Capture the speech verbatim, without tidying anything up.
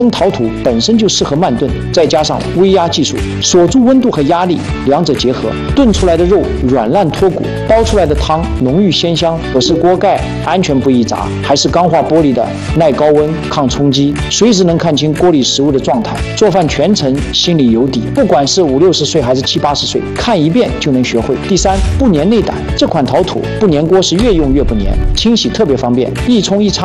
陶土本身就适合慢炖，再加上微压技术，锁住温度和压力，两者结合，炖出来的肉软烂脱骨，煲出来的汤浓郁鲜香。可是锅盖安全不易砸，还是钢化玻璃的，耐高温、抗冲击，随时能看清锅里食物的状态。做饭全程心里有底，不管是五六十岁还是七八十岁，看一遍就能学会。第三，不粘内胆，这款陶土不粘锅是越用越不粘，清洗特别方便，一冲一擦。